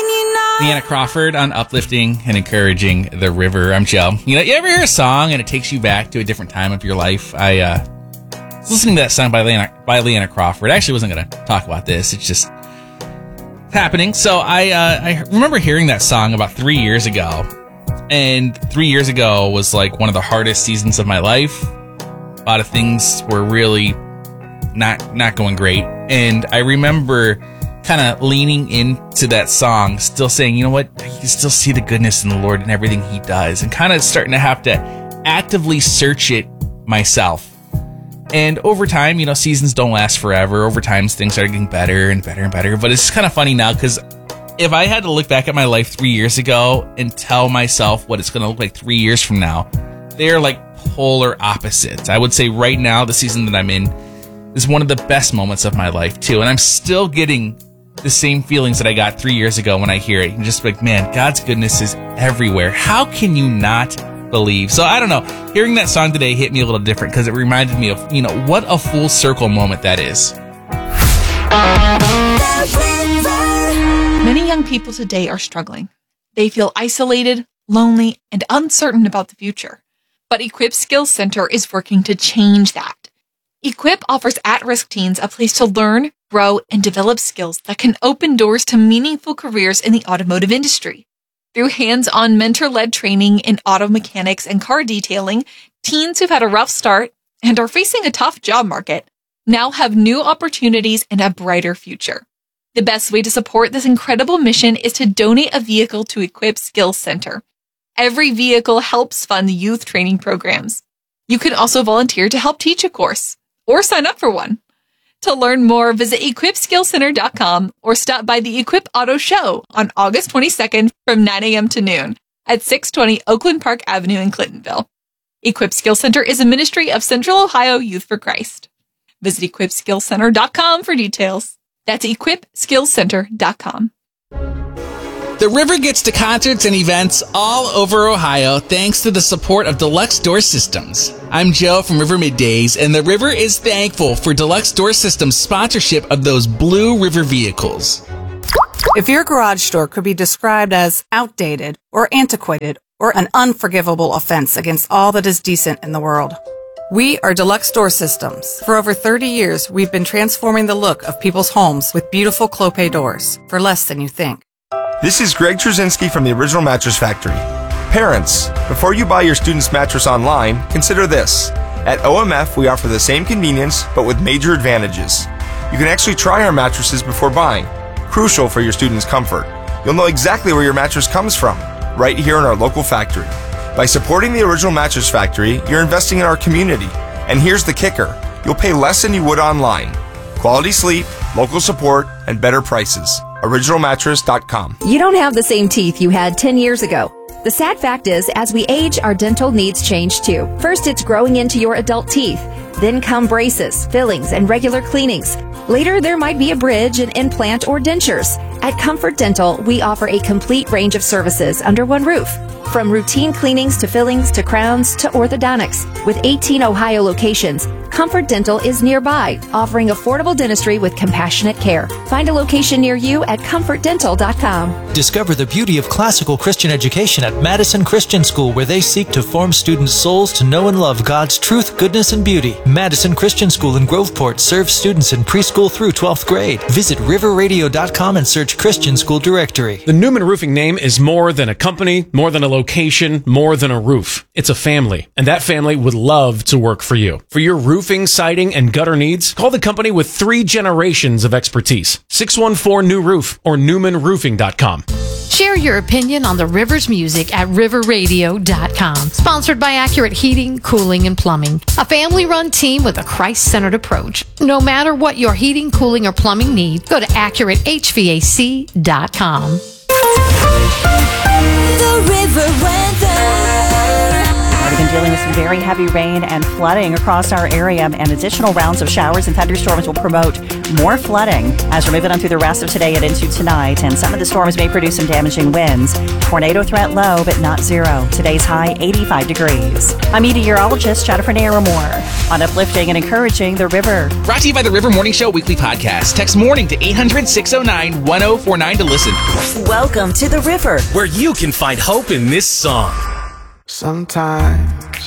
Leanna Crawford on uplifting and encouraging the river. I'm Joe. You ever hear a song and it takes you back to a different time of your life? I was listening to that song by Leanna Crawford. I actually wasn't going to talk about this. It's just happening. So I remember hearing that song about 3 years ago. And 3 years ago was like one of the hardest seasons of my life. A lot of things were really not going great. And I remember kind of leaning into that song, still saying, you know what, you can still see the goodness in the Lord and everything he does, and kind of starting to have to actively search it myself. And over time, seasons don't last forever. Over time, things are getting better and better and better. But it's kind of funny now, because if I had to look back at my life 3 years ago and tell myself what it's going to look like 3 years from now, they're like polar opposites. I would say right now, the season that I'm in is one of the best moments of my life, too. And I'm still getting the same feelings that I got 3 years ago when I hear it. And just like, man, God's goodness is everywhere. How can you not believe? So I don't know. Hearing that song today hit me a little different because it reminded me of, what a full circle moment that is. Many young people today are struggling. They feel isolated, lonely, and uncertain about the future. But Equip Skills Center is working to change that. Equip offers at-risk teens a place to learn, grow, and develop skills that can open doors to meaningful careers in the automotive industry. Through hands-on mentor-led training in auto mechanics and car detailing, teens who've had a rough start and are facing a tough job market now have new opportunities and a brighter future. The best way to support this incredible mission is to donate a vehicle to Equip Skills Center. Every vehicle helps fund youth training programs. You can also volunteer to help teach a course or sign up for one. To learn more, visit equipskillcenter.com or stop by the Equip Auto Show on August 22nd from 9 a.m. to noon at 620 Oakland Park Avenue in Clintonville. Equip Skills Center is a ministry of Central Ohio Youth for Christ. Visit equipskillcenter.com for details. That's equipskillcenter.com. The River gets to concerts and events all over Ohio thanks to the support of Deluxe Door Systems. I'm Joe from River Middays, and the River is thankful for Deluxe Door Systems' sponsorship of those Blue River vehicles. If your garage door could be described as outdated or antiquated or an unforgivable offense against all that is decent in the world, we are Deluxe Door Systems. For over 30 years, we've been transforming the look of people's homes with beautiful Clopay doors for less than you think. This is Greg Trzynski from the Original Mattress Factory. Parents, before you buy your student's mattress online, consider this. At OMF, we offer the same convenience, but with major advantages. You can actually try our mattresses before buying, crucial for your student's comfort. You'll know exactly where your mattress comes from, right here in our local factory. By supporting the Original Mattress Factory, you're investing in our community. And here's the kicker. You'll pay less than you would online. Quality sleep, local support, and better prices. OriginalMattress.com. You don't have the same teeth you had 10 years ago. The sad fact is, as we age, our dental needs change too. First, it's growing into your adult teeth. Then come braces, fillings, and regular cleanings. Later, there might be a bridge, an implant, or dentures. At Comfort Dental, we offer a complete range of services under one roof. From routine cleanings to fillings to crowns to orthodontics. With 18 Ohio locations, Comfort Dental is nearby, offering affordable dentistry with compassionate care. Find a location near you at comfortdental.com. Discover the beauty of classical Christian education at Madison Christian School, where they seek to form students' souls to know and love God's truth, goodness, and beauty. Madison Christian School in Groveport serves students in preschool through 12th grade. Visit riverradio.com and search Christian School Directory. The Newman Roofing name is more than a company, more than a location, more than a roof. It's a family, and that family would love to work for you. For your roofing, siding, and gutter needs, call the company with 3 generations of expertise. 614-NEW-ROOF or newmanroofing.com. Share your opinion on the River's music at riverradio.com. Sponsored by Accurate Heating, Cooling, and Plumbing. A family-run team with a Christ-centered approach. No matter what your heating, cooling, or plumbing need, go to AccurateHVAC.com. The River weather. We've been dealing with some very heavy rain and flooding across our area, and additional rounds of showers and thunderstorms will promote more flooding as we're moving on through the rest of today and into tonight. And some of the storms may produce some damaging winds. Tornado threat low, but not zero. Today's high 85 degrees. I'm meteorologist Jennifer Naramore on uplifting and encouraging the river. Brought to you by the River Morning Show weekly podcast. Text morning to 800-609-1049 to listen. Welcome to the river, where you can find hope in this song. Sometimes